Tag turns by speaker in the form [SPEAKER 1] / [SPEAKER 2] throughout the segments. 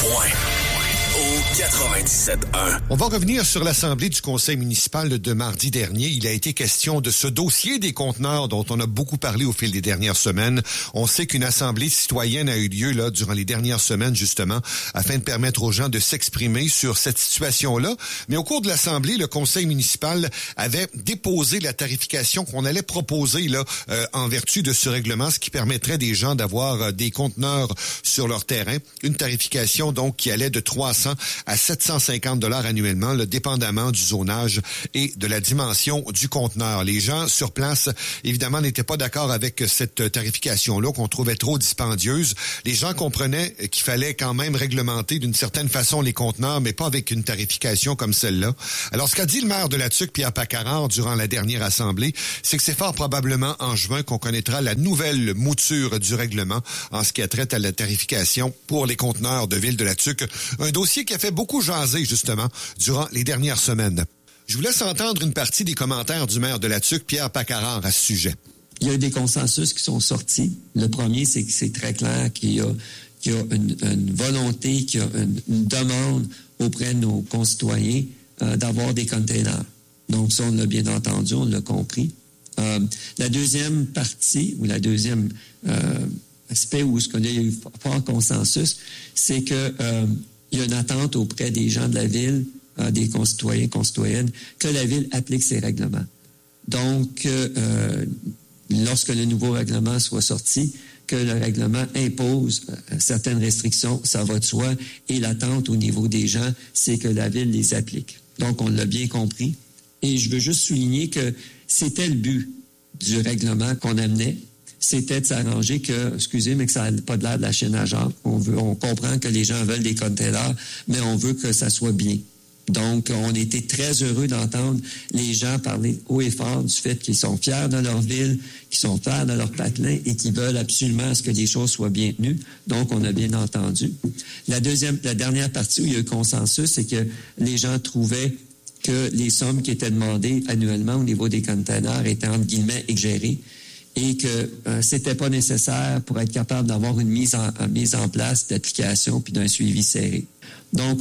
[SPEAKER 1] point. Au 97.1.
[SPEAKER 2] On va revenir sur l'Assemblée du Conseil municipal de mardi dernier. Il a été question de ce dossier des conteneurs dont on a beaucoup parlé au fil des dernières semaines. On sait qu'une assemblée citoyenne a eu lieu là durant les dernières semaines, justement, afin de permettre aux gens de s'exprimer sur cette situation-là. Mais au cours de l'Assemblée, le Conseil municipal avait déposé la tarification qu'on allait proposer là en vertu de ce règlement, ce qui permettrait des gens d'avoir des conteneurs sur leur terrain. Une tarification donc qui allait de 300 à 750 $ annuellement, là, dépendamment du zonage et de la dimension du conteneur. Les gens sur place, évidemment, n'étaient pas d'accord avec cette tarification-là, qu'on trouvait trop dispendieuse. Les gens comprenaient qu'il fallait quand même réglementer d'une certaine façon les conteneurs, mais pas avec une tarification comme celle-là. Alors, ce qu'a dit le maire de La Tuque, Pierre Pacarard, durant la dernière assemblée, c'est que c'est fort probablement en juin qu'on connaîtra la nouvelle mouture du règlement en ce qui a trait à la tarification pour les conteneurs de Ville de La Tuque. Un dossier qui a fait beaucoup jaser, justement, durant les dernières semaines. Je vous laisse entendre une partie des commentaires du maire de La Tuque, Pierre Pacarard, à ce sujet.
[SPEAKER 3] Il y a des consensus qui sont sortis. Le premier, c'est que c'est très clair qu'il y a une volonté, qu'il y a une demande auprès de nos concitoyens d'avoir des containers. Donc ça, on l'a bien entendu, on l'a compris. La deuxième partie, ou la deuxième aspect où il y a eu fort consensus, c'est que il y a une attente auprès des gens de la ville, des concitoyens, concitoyennes, que la ville applique ses règlements. Donc, lorsque le nouveau règlement soit sorti, que le règlement impose certaines restrictions, ça va de soi, et l'attente au niveau des gens, c'est que la ville les applique. Donc, on l'a bien compris. Et je veux juste souligner que c'était le but du règlement qu'on amenait. C'était de s'arranger que, excusez, mais que ça n'a pas de l'air de la chaîne à Jacques. On comprend que les gens veulent des containers, mais on veut que ça soit bien. Donc, on était très heureux d'entendre les gens parler haut et fort du fait qu'ils sont fiers de leur ville, qu'ils sont fiers de leur patelin et qu'ils veulent absolument ce que les choses soient bien tenues. Donc, on a bien entendu. La dernière partie où il y a eu consensus, c'est que les gens trouvaient que les sommes qui étaient demandées annuellement au niveau des containers étaient, entre guillemets, exagérées, et que c'était pas nécessaire pour être capable d'avoir une mise en place d'application puis d'un suivi serré. Donc,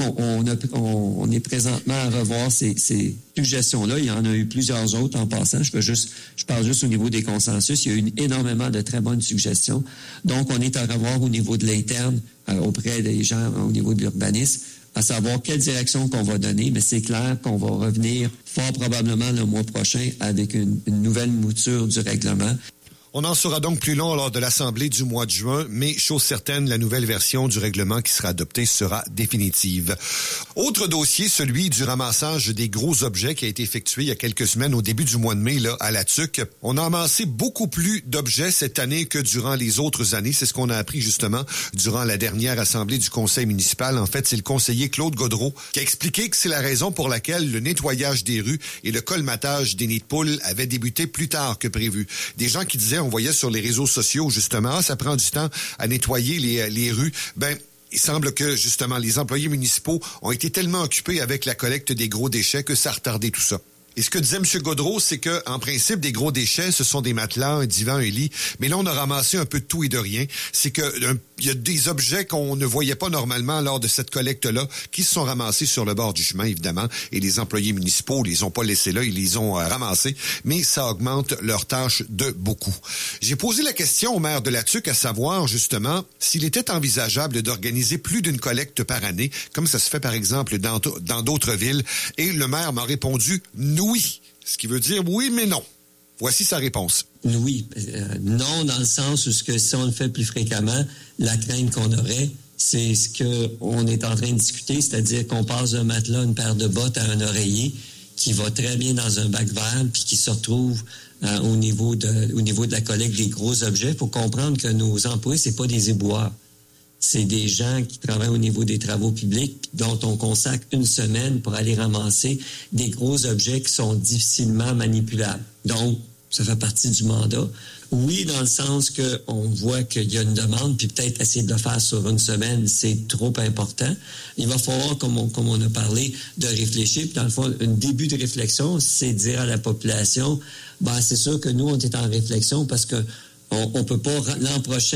[SPEAKER 3] on est présentement à revoir ces suggestions-là. Il y en a eu plusieurs autres en passant. Je parle juste au niveau des consensus. Il y a eu énormément de très bonnes suggestions. Donc, on est à revoir au niveau de l'interne, auprès des gens, au niveau de l'urbanisme, à savoir quelle direction qu'on va donner, mais c'est clair qu'on va revenir fort probablement le mois prochain avec une nouvelle mouture du règlement.
[SPEAKER 2] On en saura donc plus long lors de l'Assemblée du mois de juin, mais chose certaine, la nouvelle version du règlement qui sera adoptée sera définitive. Autre dossier, celui du ramassage des gros objets qui a été effectué il y a quelques semaines au début du mois de mai là à La Tuque. On a amassé beaucoup plus d'objets cette année que durant les autres années. C'est ce qu'on a appris justement durant la dernière Assemblée du Conseil municipal. En fait, c'est le conseiller Claude Gaudreau qui a expliqué que c'est la raison pour laquelle le nettoyage des rues et le colmatage des nids de poules avaient débuté plus tard que prévu. Des gens qui disaient, on voyait sur les réseaux sociaux, justement, ça prend du temps à nettoyer les rues. Il semble que, justement, les employés municipaux ont été tellement occupés avec la collecte des gros déchets que ça a retardé tout ça. Et ce que disait M. Gaudreau, c'est que, en principe, des gros déchets, ce sont des matelas, un divan, un lit. Mais là, on a ramassé un peu de tout et de rien. C'est que il y a des objets qu'on ne voyait pas normalement lors de cette collecte-là qui se sont ramassés sur le bord du chemin, évidemment. Et les employés municipaux les ont pas laissés là, ils les ont ramassés. Mais ça augmente leur tâche de beaucoup. J'ai posé la question au maire de La Tuque à savoir, justement, s'il était envisageable d'organiser plus d'une collecte par année, comme ça se fait, par exemple, dans d'autres villes. Et le maire m'a répondu oui. Ce qui veut dire oui, mais non. Voici sa réponse.
[SPEAKER 3] Oui. Non, dans le sens où si on le fait plus fréquemment, la crainte qu'on aurait, c'est ce qu'on est en train de discuter, c'est-à-dire qu'on passe d'un matelas, une paire de bottes à un oreiller qui va très bien dans un bac vert puis qui se retrouve au niveau de la collecte des gros objets. Il faut comprendre que nos employés, c'est pas des éboueurs. C'est des gens qui travaillent au niveau des travaux publics dont on consacre une semaine pour aller ramasser des gros objets qui sont difficilement manipulables. Donc, ça fait partie du mandat. Oui, dans le sens qu'on voit qu'il y a une demande, puis peut-être essayer de le faire sur une semaine, c'est trop important. Il va falloir, comme on a parlé, de réfléchir. Puis dans le fond, un début de réflexion, c'est dire à la population, c'est sûr que nous, on est en réflexion parce que on peut pas, l'an prochain,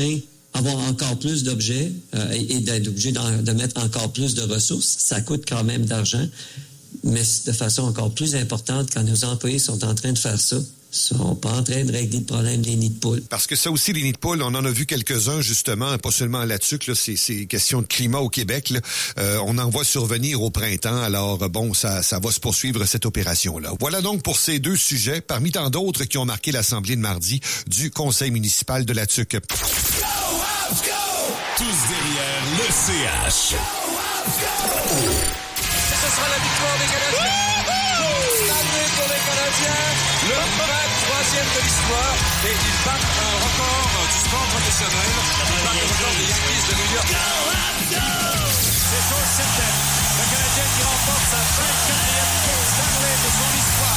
[SPEAKER 3] avoir encore plus d'objets et d'être obligé de mettre encore plus de ressources. Ça coûte quand même d'argent, mais de façon encore plus importante, quand nos employés sont en train de faire ça, sont pas en train de régler le problème des nids de poules.
[SPEAKER 2] Parce que ça aussi, les nids de poules, on en a vu quelques-uns, justement, pas seulement là-dessus, là, c'est question de climat au Québec. Là. On en voit survenir au printemps. Alors, bon, ça va se poursuivre, cette opération-là. Voilà donc pour ces deux sujets, parmi tant d'autres qui ont marqué l'Assemblée de mardi du Conseil municipal de la TUC.
[SPEAKER 1] Go, Habs, go! Tous derrière le CH. Go, Habs, go!
[SPEAKER 4] Ce sera la victoire des Canadiens. Année pour les Canadiens, le 23e de l'histoire, et ils battent un record du sport professionnel. Ils battent le record des Yankees de New York. C'est chose certaine. Le Canadien qui remporte sa 24e Coupe Stanley de son histoire.